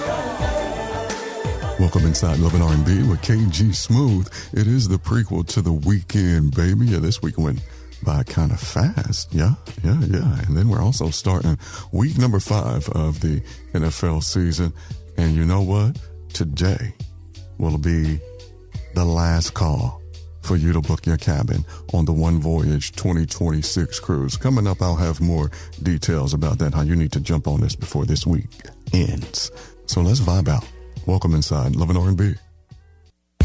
Welcome inside Love and R&B with KG Smooth. It is the prequel to The Weeknd, baby. Yeah, this week went by kind of fast. Yeah. And then we're also starting week number 5 of the NFL season. And you know what? Today will be the last call for you to book your cabin on the One Voyage 2026 cruise. Coming up, I'll have more details about that, how you need to jump on this before this week ends. So let's vibe out. Welcome inside Love and R&B.